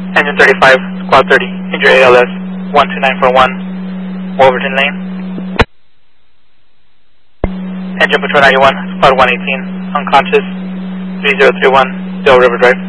Engine 35, Squad 30, injured ALS 12941, Wolverton Lane. Engine Patrol 91, Squad 118, unconscious 3031, Del River Drive.